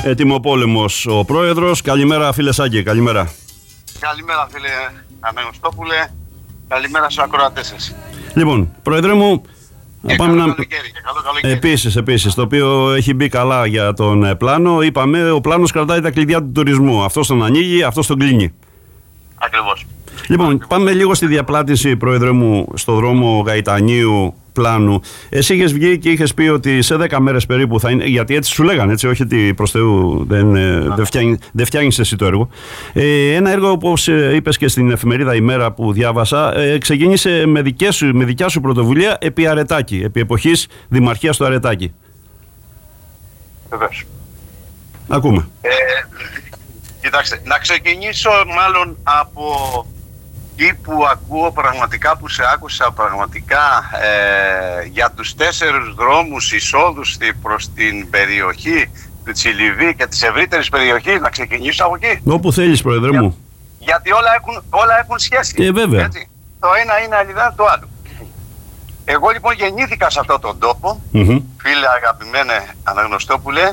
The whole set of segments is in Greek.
Ετοιμοπόλεμος ο πρόεδρος. Καλημέρα φίλε Σάκη, καλημέρα. Καλημέρα φίλε Αναγνωστόπουλε. Καλημέρα στους ακροατές σας. Λοιπόν, πρόεδρε μου, πάμε να... καλοκαίρι. Επίσης, το οποίο έχει μπει καλά για τον πλάνο. Είπαμε, ο πλάνος κρατάει τα κλειδιά του τουρισμού. Αυτός τον ανοίγει, αυτός τον κλείνει. Ακριβώς. Λοιπόν, πάμε λίγο στη διαπλάτηση, πρόεδρε μου, στο δρόμο Γαϊτανίου πλάνου. Εσύ είχες βγει και είχες πει ότι σε 10 μέρες περίπου θα είναι, γιατί έτσι σου λέγανε, έτσι, όχι ότι προς Θεού δεν φτιάχνεις εσύ το έργο. Ένα έργο, όπως είπες και στην εφημερίδα ημέρα που διάβασα, ξεκίνησε με δικιά σου πρωτοβουλία επί Αρετάκη, επί εποχής δημαρχίας του Αρετάκη. Βεβαίως. Ακούμε. Κοιτάξτε, να ξεκινήσω μάλλον από εκεί που ακούω πραγματικά, που σε άκουσα πραγματικά για τους 4 δρόμους εισόδους προς την περιοχή του Τσιλιβί και της ευρύτερης περιοχής. Να ξεκινήσω από εκεί. Όπου θέλεις, πρόεδρε μου. Γιατί όλα έχουν σχέση. Βέβαια. Έτσι. Το ένα είναι αληθινό το άλλο. Εγώ λοιπόν γεννήθηκα σε αυτόν τον τόπο, φίλε αγαπημένε Αναγνωστόπουλε.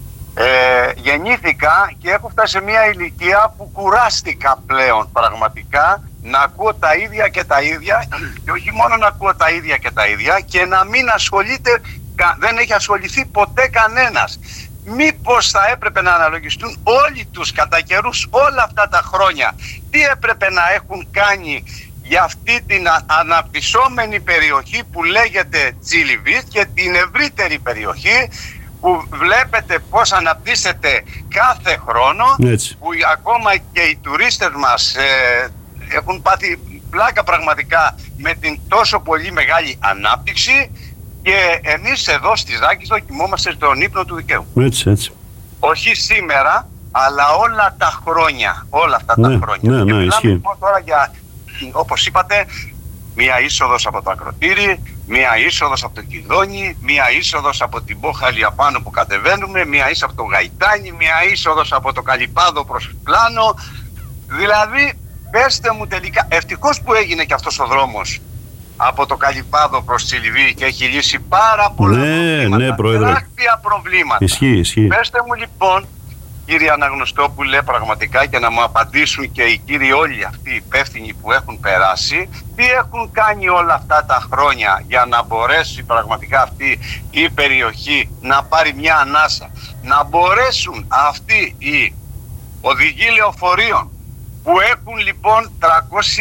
Γεννήθηκα και έχω φτάσει σε μια ηλικία που κουράστηκα πλέον πραγματικά να ακούω τα ίδια και τα ίδια, και όχι μόνο να ακούω τα ίδια και τα ίδια, και να μην ασχολείται, δεν έχει ασχοληθεί ποτέ κανένας. Μήπως θα έπρεπε να αναλογιστούν όλοι τους κατά καιρούς όλα αυτά τα χρόνια τι έπρεπε να έχουν κάνει για αυτή την αναπτυσσόμενη περιοχή που λέγεται Τσιλιβί και την ευρύτερη περιοχή που βλέπετε πώς αναπτύσσεται κάθε χρόνο. Έτσι. Που ακόμα και οι τουρίστες μας έχουν πάθει πλάκα πραγματικά με την τόσο πολύ μεγάλη ανάπτυξη, και εμείς εδώ στη Ζάκησο κοιμόμαστε στον ύπνο του δικαίου. Έτσι. Όχι σήμερα, αλλά όλα τα χρόνια. Όλα αυτά τα χρόνια. Ναι, ισχύει. Λοιπόν τώρα για, όπως είπατε, μία είσοδος από το Ακροτήρι, μία είσοδος από το Κιδόνι, μία είσοδος από την Μπόχαλη απάνω που κατεβαίνουμε, μία είσοδος από το Γαϊτάνι, μία είσοδος από το Καλυπάδο προς Πλάνο. Δηλαδή, πέστε μου τελικά, ευτυχώς που έγινε και αυτός ο δρόμος από το Καλυπάδο προς Τσιλιβί και έχει λύσει πάρα πολλά τεράστια προβλήματα. Ισχύει. Πέστε μου λοιπόν, κύριε Αναγνωστόπουλε, πραγματικά, και να μου απαντήσουν και οι κύριοι όλοι αυτοί οι υπεύθυνοι που έχουν περάσει, τι έχουν κάνει όλα αυτά τα χρόνια για να μπορέσει πραγματικά αυτή η περιοχή να πάρει μια ανάσα, να μπορέσουν αυτοί οι οδηγοί λεωφορείων που έχουν λοιπόν 300.000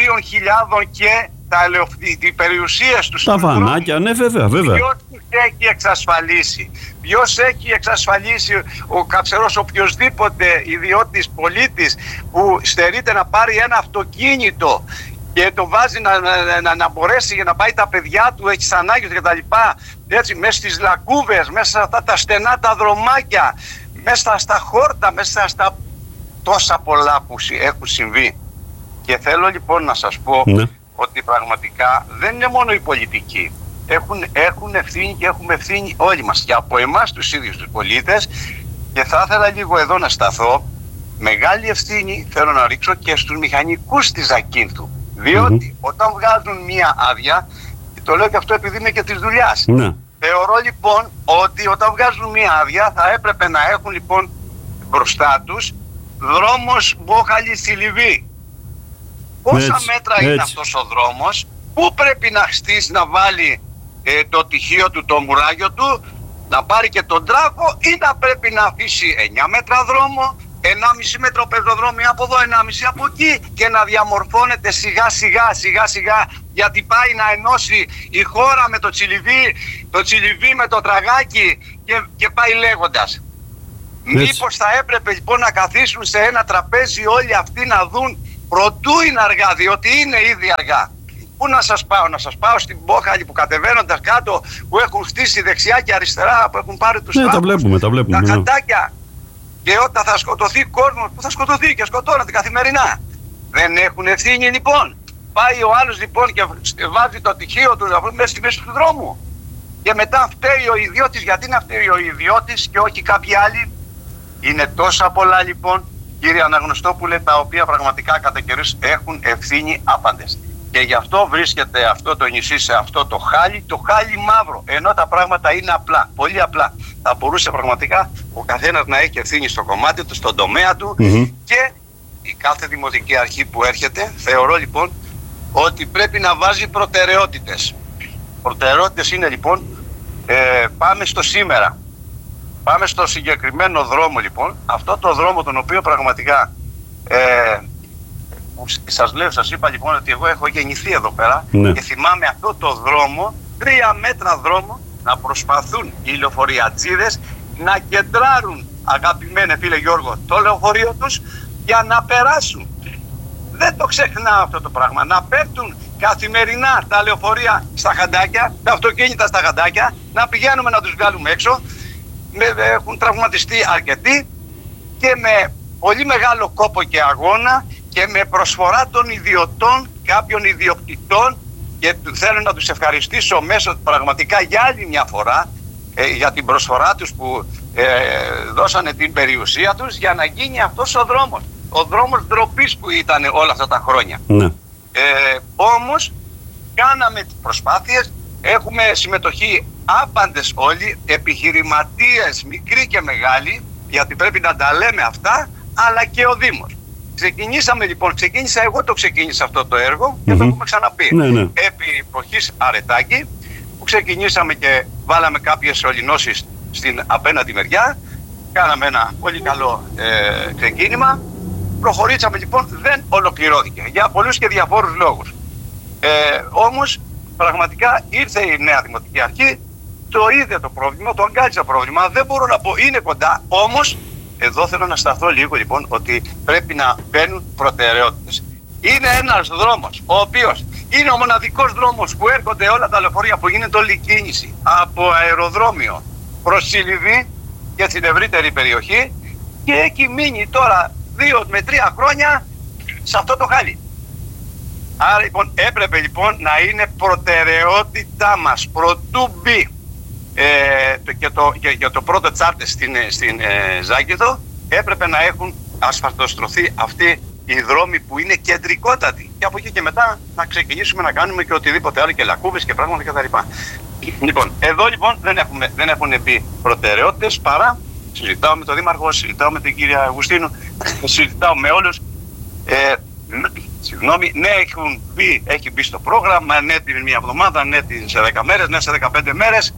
και οι περιουσίες τους, τα βανάκια, ναι, βέβαια. Ποιος τους έχει εξασφαλίσει? Ποιος έχει εξασφαλίσει ο καψερός οποιοσδήποτε ιδιώτης πολίτης που στερείται να πάρει ένα αυτοκίνητο και το βάζει να μπορέσει για να πάει τα παιδιά του, έχει ανάγκες και τα λοιπά, έτσι, μέσα στις λακκούβες, μέσα σε αυτά τα στενά τα δρομάκια, μέσα στα χόρτα, μέσα στα τόσα πολλά που έχουν συμβεί. Και θέλω λοιπόν να σας πω ότι πραγματικά δεν είναι μόνο οι πολιτικοί. Έχουν ευθύνη και έχουμε ευθύνη όλοι μας, και από εμάς τους ίδιους τους πολίτες. Και θα ήθελα λίγο εδώ να σταθώ. Μεγάλη ευθύνη θέλω να ρίξω και στους μηχανικούς της Ζακίνθου. Διότι όταν βγάζουν μία άδεια, και το λέω και αυτό επειδή είμαι και της δουλειάς, θεωρώ λοιπόν ότι όταν βγάζουν μία άδεια θα έπρεπε να έχουν λοιπόν μπροστά τους δρόμος Μπόχαλη-Τσιλιβί. Πόσα μέτρα είναι αυτός ο δρόμος, πού πρέπει να χτίσει, να βάλει το τυχείο του, το μουράγιο του, να πάρει και τον τράγο, ή να πρέπει να αφήσει 9 μέτρα δρόμο, 1,5 μέτρο πεζοδρόμιο από εδώ, 1,5 από εκεί, και να διαμορφώνεται σιγά σιγά, γιατί πάει να ενώσει η χώρα με το Τσιλιβί με το Τραγάκι και πάει λέγοντας. Μήπως θα έπρεπε λοιπόν να καθίσουν σε ένα τραπέζι όλοι αυτοί να δουν προτού είναι αργά, διότι είναι ήδη αργά. Πού να σας πάω στην Μπόχαλη που κατεβαίνοντας κάτω, που έχουν χτίσει δεξιά και αριστερά, που έχουν πάρει τους τα βλέπουμε, τα χαντάκια. Και όταν θα σκοτωθεί κόσμος, που θα σκοτωθεί και σκοτώνεται καθημερινά. Δεν έχουν ευθύνη λοιπόν? Πάει ο άλλος λοιπόν και βάζει το τυχείο του μέσα στη μέση του δρόμου. Και μετά φταίει ο ιδιώτης. Γιατί να φταίει ο ιδιώτης και όχι κάποιοι άλλοι? Είναι τόσα πολλά λοιπόν, κύριε Αναγνωστόπουλε, τα οποία πραγματικά κατά καιρούς έχουν ευθύνη άπαντες. Και γι' αυτό βρίσκεται αυτό το νησί σε αυτό το χάλι μαύρο. Ενώ τα πράγματα είναι απλά, πολύ απλά. Θα μπορούσε πραγματικά ο καθένας να έχει ευθύνη στο κομμάτι του, στον τομέα του, και η κάθε δημοτική αρχή που έρχεται, θεωρώ λοιπόν ότι πρέπει να βάζει προτεραιότητες. Προτεραιότητες είναι λοιπόν, πάμε στο σήμερα. Πάμε στο συγκεκριμένο δρόμο λοιπόν, αυτό το δρόμο τον οποίο πραγματικά σας είπα λοιπόν ότι εγώ έχω γεννηθεί εδώ πέρα, και θυμάμαι αυτό το δρόμο, 3 μέτρα δρόμο, να προσπαθούν οι λεωφοριατζίδες να κεντράρουν, αγαπημένε φίλε Γιώργο, το λεωφορείο τους για να περάσουν. Δεν το ξεχνάω αυτό το πράγμα, να πέφτουν καθημερινά τα λεωφορεία στα χαντάκια, τα αυτοκίνητα στα χαντάκια, να πηγαίνουμε να τους βγάλουμε έξω. Έχουν τραυματιστεί αρκετοί, και με πολύ μεγάλο κόπο και αγώνα και με προσφορά των ιδιωτών, κάποιων ιδιοκτητών, και θέλω να τους ευχαριστήσω μέσω πραγματικά για άλλη μια φορά για την προσφορά τους που δώσανε την περιουσία τους για να γίνει αυτός ο δρόμος ντροπής που ήταν όλα αυτά τα χρόνια. Όμως κάναμε τις προσπάθειες, έχουμε συμμετοχή άπαντες όλοι, επιχειρηματίες μικροί και μεγάλοι, γιατί πρέπει να τα λέμε αυτά, αλλά και ο Δήμος. Ξεκινήσαμε λοιπόν, εγώ το ξεκίνησα αυτό το έργο, και το έχουμε ξαναπεί. Επί εποχής Αρετάκη, που ξεκινήσαμε και βάλαμε κάποιες σωληνώσεις στην απέναντι μεριά, κάναμε ένα πολύ καλό ξεκίνημα. Προχωρήσαμε λοιπόν, δεν ολοκληρώθηκε για πολλούς και διαφόρους λόγους. Όμως πραγματικά ήρθε η νέα Δημοτική Αρχή, το είδε το πρόβλημα, το αγκάλισε το πρόβλημα, δεν μπορώ να πω είναι κοντά, όμως εδώ θέλω να σταθώ λίγο λοιπόν ότι πρέπει να μπαίνουν προτεραιότητες. Είναι ένας δρόμος ο οποίος είναι ο μοναδικός δρόμος που έρχονται όλα τα λεωφορεία, που γίνεται όλη η κίνηση από αεροδρόμιο προς Σιλιβή και στην ευρύτερη περιοχή, και έχει μείνει τώρα 2 με 3 χρόνια σε αυτό το χάλι. Άρα λοιπόν έπρεπε λοιπόν να είναι προτεραιότητά μας προτού μπει για το πρώτο τσάρτε στην Ζάκυνθο, έπρεπε να έχουν ασφαλτοστρωθεί αυτοί οι δρόμοι που είναι κεντρικότατοι, και από εκεί και μετά να ξεκινήσουμε να κάνουμε και οτιδήποτε άλλο, και λακκούβες και πράγματα κτλ. Λοιπόν, εδώ λοιπόν δεν έχουν μπει προτεραιότητες, παρά συζητάω με τον Δήμαρχο, συζητάω με την κυρία Αυγουστίνου, συζητάω με όλους. Ναι, έχει μπει στο πρόγραμμα, ναι την μία εβδομάδα, ναι σε 10 μέρες, ναι σε 15 μέρες.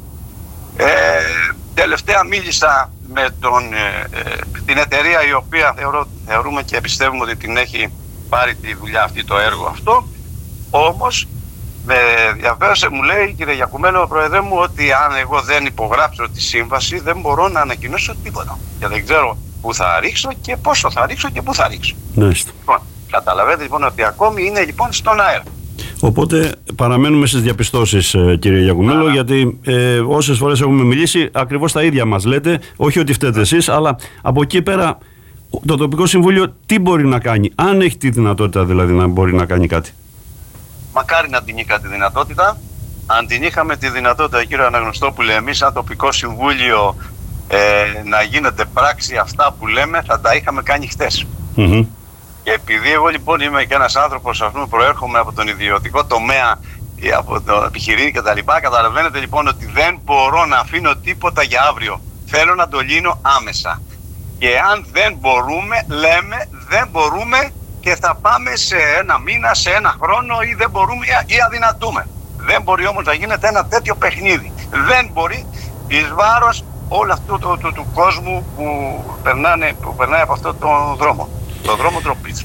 Τελευταία μίλησα με την εταιρεία η οποία θεωρούμε και πιστεύουμε ότι την έχει πάρει τη δουλειά αυτή, το έργο αυτό. Όμως με διαβέβαιωσε, μου λέει, κύριε Γιακουμέλο, πρόεδρε μου, ότι αν εγώ δεν υπογράψω τη σύμβαση δεν μπορώ να ανακοινώσω τίποτα, και δεν ξέρω πού θα ρίξω και πόσο θα ρίξω και πού θα ρίξω. Λοιπόν, καταλαβαίνετε λοιπόν ότι ακόμη είναι λοιπόν στον αέρα. Οπότε παραμένουμε στις διαπιστώσεις, κύριε Γιακουμέλο, γιατί όσες φορές έχουμε μιλήσει ακριβώς τα ίδια μας λέτε, όχι ότι φταίτε εσείς, αλλά από εκεί πέρα το τοπικό συμβούλιο τι μπορεί να κάνει, αν έχει τη δυνατότητα δηλαδή να μπορεί να κάνει κάτι. Μακάρι να την είχα τη δυνατότητα. Αν την είχαμε τη δυνατότητα, κύριε Αναγνωστόπουλε, εμείς σαν τοπικό συμβούλιο να γίνεται πράξη αυτά που λέμε, θα τα είχαμε κάνει χτες. Και επειδή εγώ λοιπόν είμαι και ένας άνθρωπος, ας πούμε, προέρχομαι από τον ιδιωτικό τομέα, από το επιχειρήν κτλ. Καταλαβαίνετε λοιπόν ότι δεν μπορώ να αφήνω τίποτα για αύριο. Θέλω να το λύνω άμεσα. Και αν δεν μπορούμε, λέμε δεν μπορούμε, και θα πάμε σε 1 μήνα, σε 1 χρόνο, ή δεν μπορούμε ή αδυνατούμε. Δεν μπορεί όμως να γίνεται ένα τέτοιο παιχνίδι. Δεν μπορεί εις βάρος όλου αυτού του κόσμου που περνάει από αυτό το δρόμο. Το δρόμο ντροπής.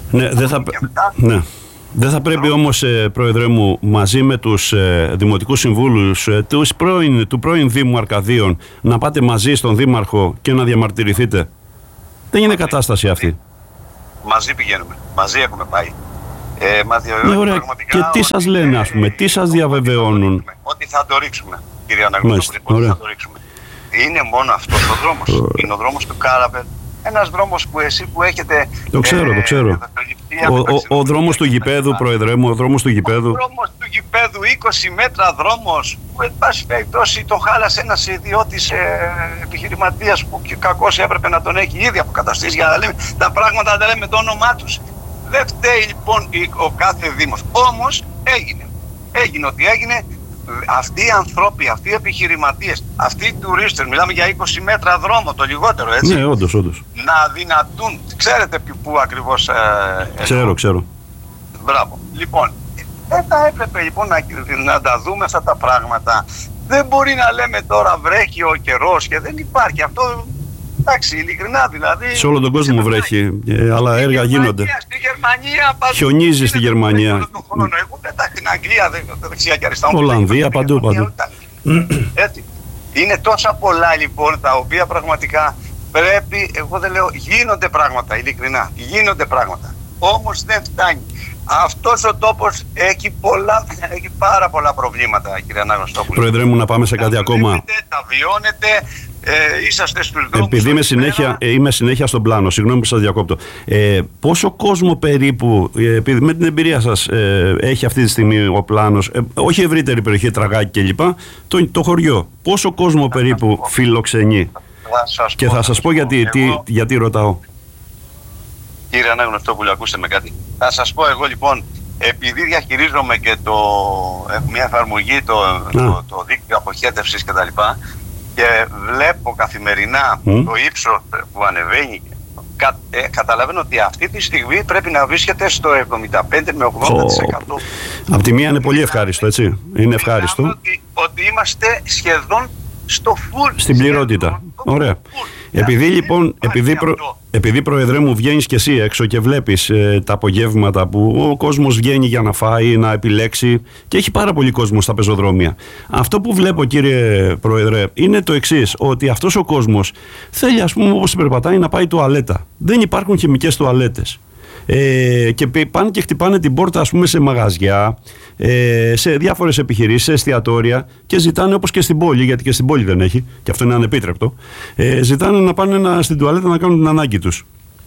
Δεν θα πρέπει όμως, πρόεδρε μου, μαζί με τους δημοτικούς συμβούλους του πρώην Δήμου Αρκαδίων, να πάτε μαζί στον Δήμαρχο και να διαμαρτυρηθείτε? Δεν είναι κατάσταση αυτή. Μαζί πηγαίνουμε. Μαζί έχουμε πάει. Ωραία. Και τι σας λένε, ας πούμε, τι σας διαβεβαιώνουν? Ότι θα το ρίξουμε, κύριε Αναγνωστόπουλε, ότι θα το ρίξουμε. Είναι μόνο αυτός ο δρόμος. Είναι ο δρόμος του Κάραβελ. Ένας δρόμος που εσείς που έχετε... Το ξέρω. Ο δρόμος του γηπέδου, πρόεδρε μου, ο δρόμος του γηπέδου. Ο δρόμος του γηπέδου, 20 μέτρα δρόμος, που εν πάση περιπτώσει τον χάλασε ένας ιδιώτης επιχειρηματίας που κακώς έπρεπε να τον έχει ήδη αποκαταστήσει, για να λέμε τα πράγματα, να τα λέμε το όνομά τους. Δεν φταίει λοιπόν ο κάθε Δήμος. Όμως Έγινε ό,τι έγινε. Αυτοί οι ανθρώποι, αυτοί οι επιχειρηματίες, αυτοί οι τουρίστες, μιλάμε για 20 μέτρα δρόμο, το λιγότερο, έτσι. Ναι, όντως. Να δυνατούν, ξέρετε πού ακριβώς... Ξέρω. Μπράβο. Λοιπόν, δεν θα έπρεπε λοιπόν να τα δούμε αυτά τα πράγματα. Δεν μπορεί να λέμε τώρα βρέχει ο καιρός και δεν υπάρχει αυτό. Εντάξει, ειλικρινά δηλαδή. Σε όλο τον κόσμο βρέχει, αλλά έργα γίνονται. Στη Γερμανία, χιονίζει στη Γερμανία. Εγώ πετάχω στην Αγγλία, δεξιά και αριστερά. Ολλανδία, παντού. Έτσι. Είναι τόσα πολλά λοιπόν τα οποία πραγματικά πρέπει, εγώ δεν λέω, γίνονται πράγματα, ειλικρινά. Γίνονται πράγματα. Όμως δεν φτάνει. Αυτός ο τόπος έχει πάρα πολλά προβλήματα, κύριε Αναγνωστόπουλε. Πρόεδρε μου, να πάμε σε κάτι ακόμα. Τα βιώνετε, είσαστε στους δρόμους. Επειδή είμαι συνέχεια στον πλάνο, συγγνώμη που σας διακόπτω. Πόσο κόσμο περίπου, με την εμπειρία σας, έχει αυτή τη στιγμή ο πλάνος, όχι ευρύτερη περιοχή, Τραγάκη κλπ, το χωριό, πόσο κόσμο περίπου φιλοξενεί? Και θα σας πω γιατί ρωτάω. Κύριε Αναγνωστόπουλε, ακούστε με κάτι. Θα σας πω εγώ λοιπόν, επειδή διαχειρίζομαι και έχω μια εφαρμογή, το δίκτυο αποχέτευσης κτλ. Και βλέπω καθημερινά το ύψος που ανεβαίνει, καταλαβαίνω ότι αυτή τη στιγμή πρέπει να βρίσκεται στο 75 με 80%. Απ' τη μία είναι πολύ ευχάριστο, έτσι. Είναι ευχάριστο. Ότι είμαστε σχεδόν στο full. Στην πληρότητα. Ωραία. Επειδή λοιπόν, επειδή Πρόεδρε μου βγαίνεις και εσύ έξω και βλέπεις τα απογεύματα που ο κόσμος βγαίνει για να φάει, να επιλέξει, και έχει πάρα πολύ κόσμο στα πεζοδρόμια. Αυτό που βλέπω, κύριε Πρόεδρε, είναι το εξής, ότι αυτός ο κόσμος θέλει, ας πούμε, όπως περπατάει, να πάει τουαλέτα. Δεν υπάρχουν χημικές τουαλέτες. Και πάνε και χτυπάνε την πόρτα, ας πούμε, σε μαγαζιά, σε διάφορες επιχειρήσεις, σε εστιατόρια, και ζητάνε, όπως και στην πόλη, γιατί και στην πόλη δεν έχει, και αυτό είναι ανεπίτρεπτο, ζητάνε να πάνε στην τουαλέτα να κάνουν την ανάγκη τους.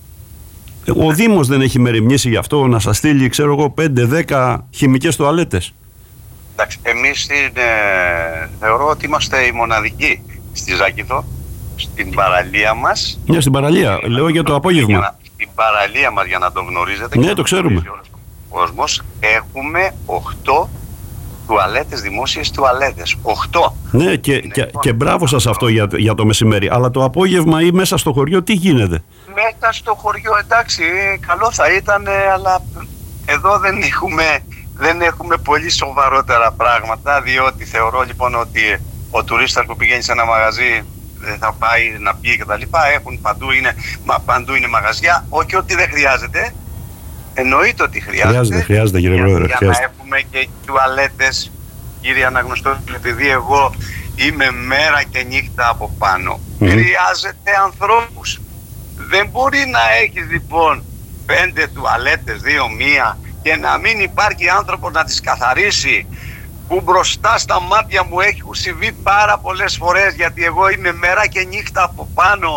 Ο Δήμος δεν έχει μεριμνήσει γι' αυτό, να σας στείλει, ξέρω εγώ, 5-10 χημικές τουαλέτες? Εντάξει, εμείς θεωρώ ότι είμαστε οι μοναδικοί στη Ζάκηθο, στην παραλία μας. Ναι, στην παραλία, λέω για το απόγευμα. Στην παραλία μας, για να το γνωρίζετε. Ναι, το ξέρουμε. Ο κόσμος, έχουμε 8 τουαλέτες, δημόσιες τουαλέτες. 8. Ναι, και μπράβο σας αυτό για το μεσημέρι. Αλλά το απόγευμα ή μέσα στο χωριό τι γίνεται? Μέσα στο χωριό, εντάξει, καλό θα ήταν, αλλά εδώ δεν έχουμε πολύ σοβαρότερα πράγματα, διότι θεωρώ λοιπόν ότι ο τουρίστας που πηγαίνει σε ένα μαγαζί θα πάει να πει και τα λοιπά, παντού είναι μαγαζιά, όχι ότι δεν χρειάζεται, εννοείται ότι χρειάζεται κύριε Πρόεδρε, για να έχουμε και τουαλέτες, κύριε Αναγνωστόπουλε, επειδή εγώ είμαι μέρα και νύχτα από πάνω, χρειάζεται ανθρώπους. Δεν μπορεί να έχεις λοιπόν 5 τουαλέτες, 2-1, και να μην υπάρχει άνθρωπος να τις καθαρίσει, που μπροστά στα μάτια μου έχει συμβεί πάρα πολλές φορές, γιατί εγώ είμαι μέρα και νύχτα από πάνω.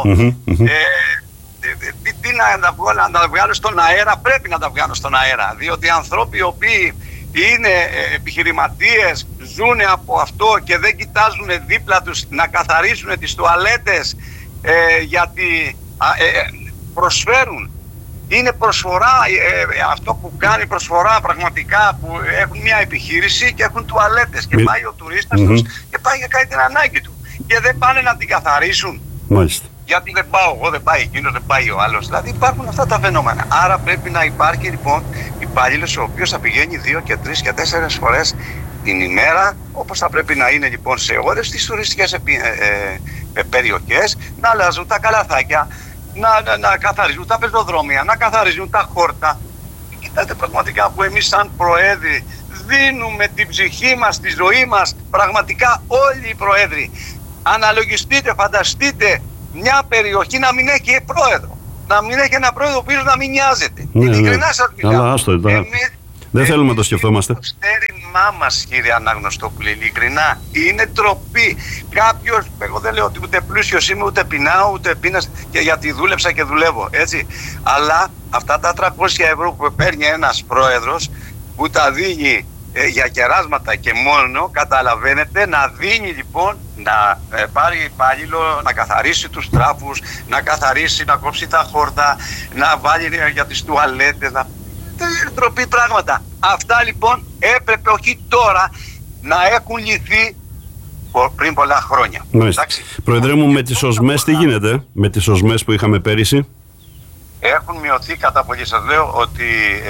Τι να τα βγάλω στον αέρα? Πρέπει να τα βγάλω στον αέρα, διότι οι άνθρωποι οι οποίοι είναι επιχειρηματίες ζουν από αυτό και δεν κοιτάζουν δίπλα τους να καθαρίσουν τις τουαλέτες, γιατί προσφέρουν. Είναι προσφορά, αυτό που κάνει προσφορά πραγματικά, που έχουν μια επιχείρηση και έχουν τουαλέτες και πάει ο τουρίστας τους και πάει και κάνει την ανάγκη του και δεν πάνε να την καθαρίσουν. Μάλιστα. Γιατί δεν πάω εγώ, δεν πάει εκείνος, δεν πάει ο άλλος. Δηλαδή υπάρχουν αυτά τα φαινόμενα. Άρα πρέπει να υπάρχει λοιπόν υπάλληλος ο οποίος θα πηγαίνει 2 και 3 και 4 φορές την ημέρα, όπως θα πρέπει να είναι λοιπόν σε όλες τις τουριστικές περιοχές, να αλλάζουν τα καλαθάκια, να καθαρίζουν τα πεζοδρόμια, να καθαρίζουν τα χόρτα. Κοιτάτε πραγματικά που εμείς σαν προέδροι δίνουμε την ψυχή μας, τη ζωή μας, πραγματικά όλοι οι προέδροι. Αναλογιστείτε, φανταστείτε μια περιοχή να μην έχει πρόεδρο, να μην έχει ένα πρόεδρο ο οποίος να μην νοιάζεται. Ειλικρινά σας μιλάω. Δεν θέλουμε να το σκεφτόμαστε. Το στέριμά μας, κύριε Αναγνωστόπουλε, ειλικρινά, είναι τροπή. Κάποιος, εγώ δεν λέω ότι ούτε πλούσιος είμαι, ούτε πεινάω, ούτε πείνας, και γιατί δούλεψα και δουλεύω, έτσι. Αλλά αυτά τα 300 ευρώ που παίρνει ένας πρόεδρος, που τα δίνει για κεράσματα και μόνο, καταλαβαίνετε, να δίνει λοιπόν, να πάρει υπάλληλο, να καθαρίσει τους τράφους, να καθαρίσει, να κόψει τα χόρτα, να βάλει για τις τουαλέτες, ντροπή πράγματα. Αυτά λοιπόν έπρεπε όχι τώρα να έχουν λυθεί πριν πολλά χρόνια. Πρόεδρε μου, με τις οσμές τι γίνεται, με τις οσμές που είχαμε πέρυσι? Έχουν μειωθεί κατά πολύ. Σας λέω ότι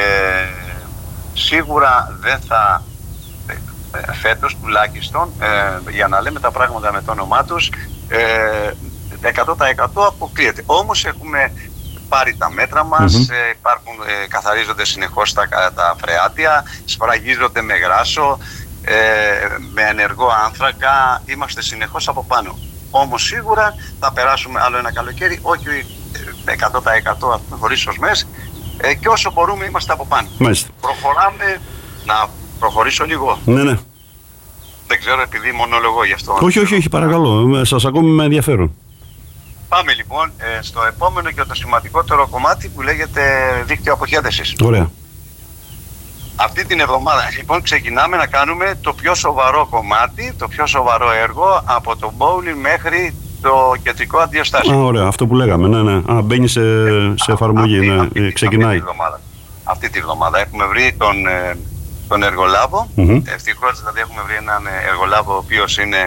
σίγουρα δεν θα, φέτος τουλάχιστον, για να λέμε τα πράγματα με το όνομά τους, 100% αποκλείεται. Όμως έχουμε πάρει τα μέτρα μας, καθαρίζονται συνεχώς τα φρεάτια, σφραγίζονται με γράσο, με ενεργό άνθρακα, είμαστε συνεχώς από πάνω. Όμως σίγουρα θα περάσουμε άλλο ένα καλοκαίρι, όχι 100% χωρίς οσμές, και όσο μπορούμε είμαστε από πάνω. Μάλιστα. Προχωράμε, να προχωρήσω λίγο. Ναι. Δεν ξέρω, επειδή μονολογώ γι' αυτό. Όχι, παρακαλώ, σας ακούμε με ενδιαφέρον. Πάμε λοιπόν στο επόμενο και το σημαντικότερο κομμάτι που λέγεται δίκτυο αποχέτευσης. Ωραία. Αυτή την εβδομάδα λοιπόν ξεκινάμε να κάνουμε το πιο σοβαρό κομμάτι, το πιο σοβαρό έργο από το bowling μέχρι το κεντρικό αντιοστάσιο. Ωραία, αυτό που λέγαμε, ναι. Μπαίνει σε εφαρμογή, ξεκινάει. Αυτή τη βδομάδα έχουμε βρει τον εργολάβο. Ευτυχώς δηλαδή έχουμε βρει έναν εργολάβο ο οποίος είναι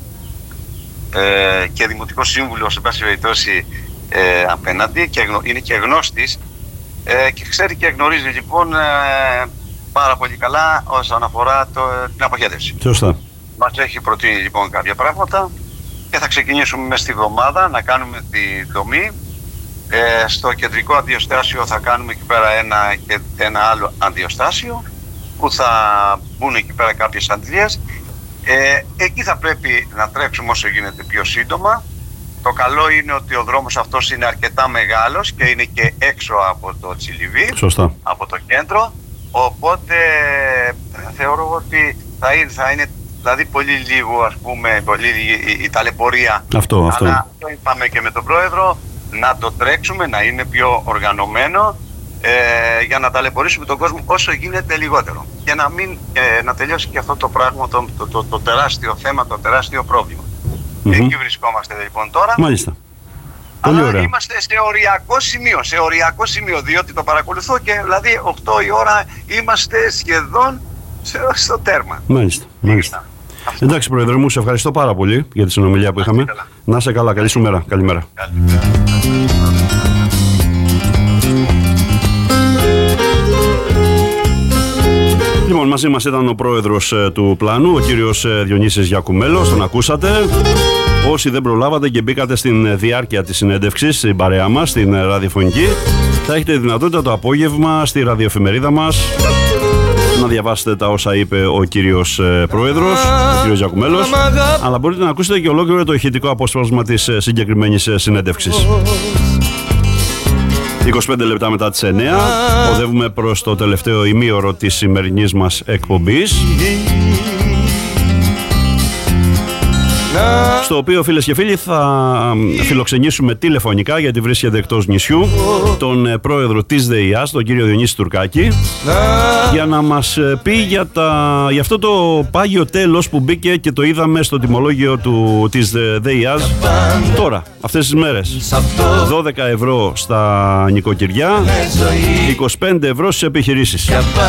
και δημοτικός σύμβουλος, σε πάση περιπτώσει, απέναντι, και είναι και γνώστης, και ξέρει και γνωρίζει λοιπόν πάρα πολύ καλά όσον αφορά την αποχέτευση. Σωστά. Μας έχει προτείνει λοιπόν κάποια πράγματα και θα ξεκινήσουμε μέσα στη βδομάδα να κάνουμε τη δομή. Στο κεντρικό αντιοστάσιο θα κάνουμε εκεί πέρα ένα άλλο αντιοστάσιο που θα μπουν εκεί πέρα κάποιες αντιλίες. Εκεί θα πρέπει να τρέξουμε όσο γίνεται πιο σύντομα. Το καλό είναι ότι ο δρόμος αυτός είναι αρκετά μεγάλος και είναι και έξω από το Τσιλιβί. Σωστά. Από το κέντρο. Οπότε θεωρώ ότι θα είναι δηλαδή πολύ λίγο, ας πούμε, πολύ η ταλαιπωρία. Αυτό. Αλλά το είπαμε και με τον πρόεδρο, να το τρέξουμε, να είναι πιο οργανωμένο, για να ταλαιπωρήσουμε τον κόσμο όσο γίνεται λιγότερο. Και να τελειώσει και αυτό το πράγμα, το τεράστιο θέμα, το τεράστιο πρόβλημα. Εκεί βρισκόμαστε λοιπόν τώρα. Μάλιστα. Αλλά είμαστε σε οριακό σημείο, διότι το παρακολουθώ και δηλαδή 8 η ώρα είμαστε σχεδόν στο τέρμα. Μάλιστα. Εντάξει, Πρόεδρε μου, σε ευχαριστώ πάρα πολύ για τη συνομιλία που είχαμε. Να είσαι καλά, καλή σου μέρα. Καλημέρα. Λοιπόν, μαζί μας ήταν ο πρόεδρος του πλάνου, ο κύριος Διονύσης Γιακουμέλος, τον ακούσατε. Όσοι δεν προλάβατε και μπήκατε στην διάρκεια της συνέντευξης, στην παρέα μας, στην ραδιοφωνική, θα έχετε δυνατότητα το απόγευμα στη ραδιοεφημερίδα μας να διαβάσετε τα όσα είπε ο κύριος πρόεδρος, ο κύριος Γιακουμέλος, αλλά μπορείτε να ακούσετε και ολόκληρο το ηχητικό απόσπασμα της συγκεκριμένης συνέντευξης. 25 λεπτά μετά τις 9 οδεύουμε προς το τελευταίο ημίωρο της σημερινής μας εκπομπής, στο οποίο, φίλες και φίλοι, θα φιλοξενήσουμε τηλεφωνικά, γιατί βρίσκεται εκτός νησιού, τον πρόεδρο της ΔΕΙΑΣ, τον κύριο Διονύση Τουρκάκη, για να μας πει για αυτό το πάγιο τέλος που μπήκε και το είδαμε στο τιμολόγιο της ΔΕΙΑΣ τώρα, αυτές τις μέρες. 12 ευρώ στα νοικοκυριά, 25 ευρώ στις επιχειρήσεις.